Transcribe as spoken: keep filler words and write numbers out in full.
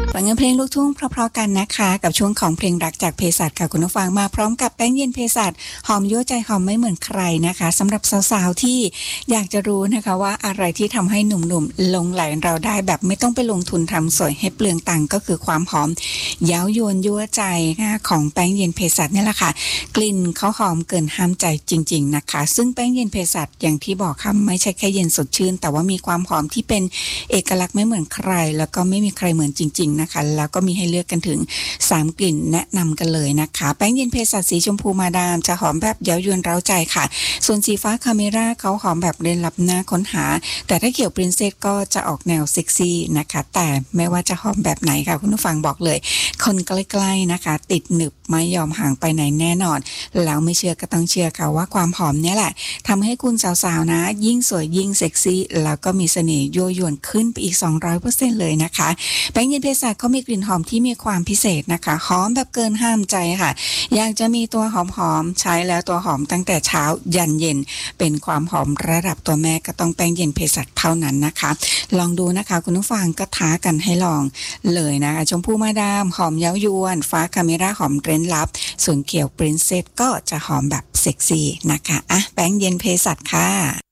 ฟังเพลงลูกทุ่งเพราะๆกันนะคะกับช่วงของเพลงรักจากเภสัชค่ะคุณผู้ฟังมาพร้อมกับแป้งเย็นเภสัชหอมยั่วใจหอมไม่เหมือนใครนะคะสำหรับสาวๆที่อยากจะรู้นะคะว่าอะไรที่ทำให้หนุ่มๆหลงไหลเราได้แบบไม่ต้องไปลงทุนทำสวยให้เปลืองตังค์ก็คือความหอมเย้ายวนยั่วใจนะคะของแป้งเย็นเภสัชนี่แหละค่ะกลิ่นเขาหอมเกินห้ามใจจริงๆนะคะซึ่งแป้งเย็นเภสัชอย่างที่บอกค่ะไม่ใช่แค่เย็นสดชื่นแต่ว่ามีความหอมที่เป็นเอกลักษณ์ไม่เหมือนใครแล้วก็ไม่มีใครเหมือนจริงๆนะคะแล้วก็มีให้เลือกกันถึงสามกลิ่นแนะนำกันเลยนะคะแป้งเย็นเภสัชสีชมพูมาดามจะหอมแบบเย้ายวนเร้าใจค่ะส่วนสีฟ้าคาเมร่าเขาหอมแบบเร้นลับหน้าค้นหาแต่ถ้าเขียวปรินเซสก็จะออกแนวเซ็กซี่นะคะแต่ไม่ว่าจะหอมแบบไหนค่ะคุณผู้ฟังบอกเลยคนใกล้ๆนะคะติดหนึบไม่ยอมห่างไปไหนแน่นอนแล้วไม่เชื่อก็ต้องเชื่อค่ะว่าความหอมเนี่ยแหละทำให้คุณสาวๆนะยิ่งสวยยิ่งเซ็กซี่แล้วก็มีเสน่ห์ยั่วยวนขึ้นไปอีก สองร้อยเปอร์เซ็นต์ เลยนะคะแป้งเย็นเภสัชเขามีกลิ่นหอมที่มีความพิเศษนะคะหอมแบบเกินห้ามใจค่ะอยากจะมีตัวหอมๆใช้แล้วตัวหอมตั้งแต่เช้ายันเย็นเป็นความหอมระดับตัวแม่ก็ต้องแป้งเย็นเภสัชเท่านั้นนะคะลองดูนะคะคุณผู้ฟังก็ท้ากันให้ลองเลยนะคะชมพูมาดามหอมเย้ายวนฟ้าคาเมร่าหอมเร้นลับส่วนเขียวปรินเซสก็จะหอมแบบเซ็กซี่นะคะอ่ะแป้งเย็นเภสัชค่ะ